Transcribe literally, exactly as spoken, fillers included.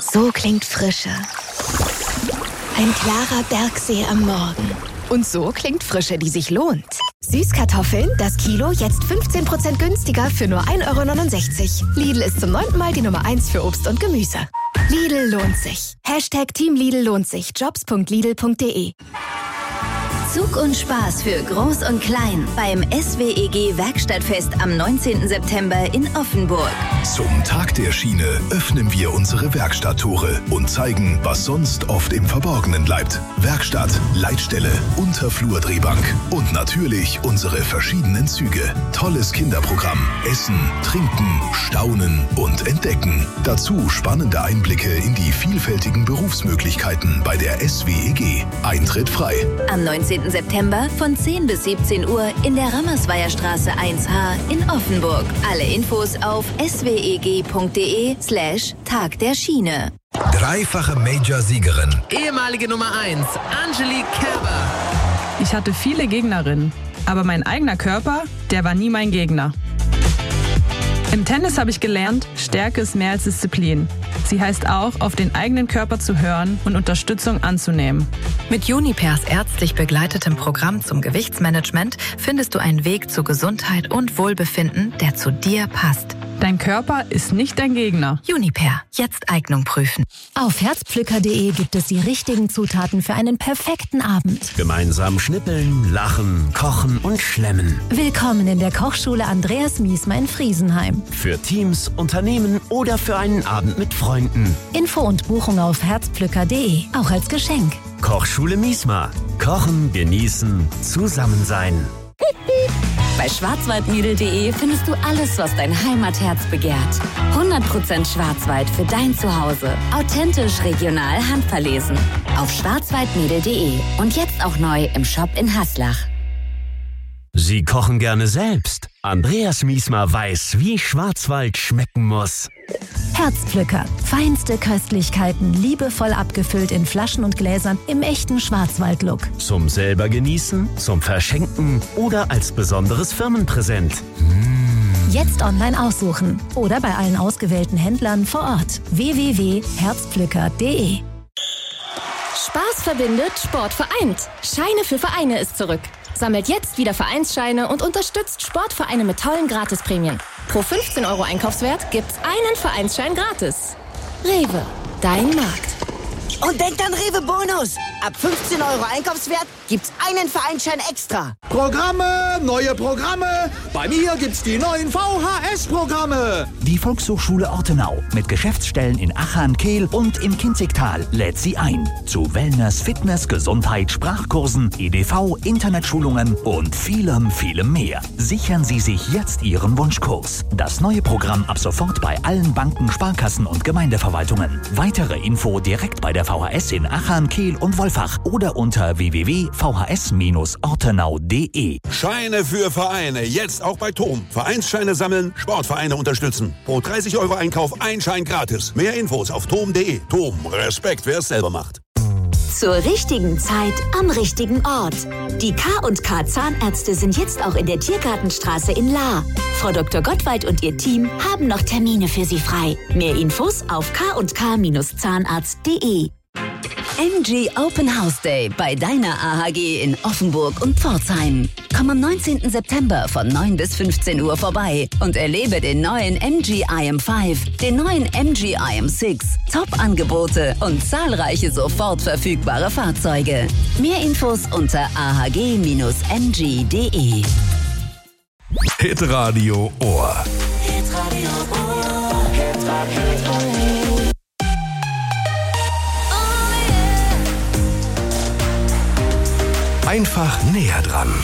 So klingt Frische. Ein klarer Bergsee am Morgen. Und so klingt Frische, die sich lohnt. Süßkartoffeln, das Kilo, jetzt fünfzehn Prozent günstiger für nur ein Euro neunundsechzig. Lidl ist zum neunten Mal die Nummer eins für Obst und Gemüse. Lidl lohnt sich. Hashtag Team Lidl lohnt sich. jobs punkt lidl punkt de. Zug und Spaß für Groß und Klein beim S W E G Werkstattfest am neunzehnten September in Offenburg. Zum Tag der Schiene öffnen wir unsere Werkstatttore und zeigen, was sonst oft im Verborgenen bleibt. Werkstatt, Leitstelle, Unterflurdrehbank und natürlich unsere verschiedenen Züge. Tolles Kinderprogramm. Essen, trinken, staunen und entdecken. Dazu spannende Einblicke in die vielfältigen Berufsmöglichkeiten bei der S W E G. Eintritt frei. Am neunzehnten September von zehn bis siebzehn Uhr in der Rammersweier-Straße eins H in Offenburg. Alle Infos auf sweg.de slash Tag der Schiene. Dreifache Major-Siegerin. Ehemalige Nummer eins, Angelique Kerber. Ich hatte viele Gegnerinnen, aber mein eigener Körper, der war nie mein Gegner. Im Tennis habe ich gelernt, Stärke ist mehr als Disziplin. Sie heißt auch, auf den eigenen Körper zu hören und Unterstützung anzunehmen. Mit Junipers ärztlich begleitetem Programm zum Gewichtsmanagement findest du einen Weg zu Gesundheit und Wohlbefinden, der zu dir passt. Dein Körper ist nicht dein Gegner. Juniper, jetzt Eignung prüfen. Auf herzpflücker punkt de gibt es die richtigen Zutaten für einen perfekten Abend. Gemeinsam schnippeln, lachen, kochen und schlemmen. Willkommen in der Kochschule Andreas Miesmer in Friesenheim. Für Teams, Unternehmen oder für einen Abend mit Freunden. Info und Buchung auf herzpflücker punkt de, auch als Geschenk. Kochschule Miesmer. Kochen, genießen, zusammen sein. Bei schwarzwaldmädel punkt de findest du alles, was dein Heimatherz begehrt. hundert Prozent Schwarzwald für dein Zuhause. Authentisch, regional, handverlesen. Auf schwarzwaldmädel punkt de und jetzt auch neu im Shop in Haslach. Sie kochen gerne selbst. Andreas Miesmer weiß, wie Schwarzwald schmecken muss. Herzpflücker. Feinste Köstlichkeiten, liebevoll abgefüllt in Flaschen und Gläsern im echten Schwarzwald-Look. Zum selber genießen, zum Verschenken oder als besonderes Firmenpräsent. Mmh. Jetzt online aussuchen oder bei allen ausgewählten Händlern vor Ort. w w w punkt herzpflücker punkt de. Spaß verbindet, Sport vereint. Scheine für Vereine ist zurück. Sammelt jetzt wieder Vereinsscheine und unterstützt Sportvereine mit tollen Gratisprämien. Pro fünfzehn Euro Einkaufswert gibt's einen Vereinsschein gratis. Rewe, dein Markt. Und denkt an Rewe Bonus. Ab fünfzehn Euro Einkaufswert gibt's einen Vereinsschein extra. Programme, neue Programme. Bei mir gibt's die neuen V H S-Programme. Die Volkshochschule Ortenau mit Geschäftsstellen in Achern, Kehl und im Kinzigtal lädt Sie ein zu Wellness, Fitness, Gesundheit, Sprachkursen, E D V, Internetschulungen und vielem, vielem mehr. Sichern Sie sich jetzt Ihren Wunschkurs. Das neue Programm ab sofort bei allen Banken, Sparkassen und Gemeindeverwaltungen. Weitere Info direkt bei der V H S in Achern, Kehl und Wolfach oder unter w w w punkt v h s bindestrich ortenau punkt de. Scheine für Vereine, jetzt auch bei T O M. Vereinsscheine sammeln, Sportvereine unterstützen. Pro dreißig Euro Einkauf ein Schein gratis. Mehr Infos auf tom punkt de. T O M, Respekt, wer es selber macht. Zur richtigen Zeit am richtigen Ort. Die K und K Zahnärzte sind jetzt auch in der Tiergartenstraße in Lahr. Frau Doktor Gottwald und ihr Team haben noch Termine für Sie frei. Mehr Infos auf k und k Bindestrich zahnarzt punkt de. M G Open House Day bei deiner A H G in Offenburg und Pforzheim. Komm am neunzehnten September von neun bis fünfzehn Uhr vorbei und erlebe den neuen M G I M fünf, den neuen M G I M sechs, Top-Angebote und zahlreiche sofort verfügbare Fahrzeuge. Mehr Infos unter a h g Bindestrich m g punkt de. Hitradio Ohr. Hitradio Ohr. Hitradio Ohr. Einfach näher dran.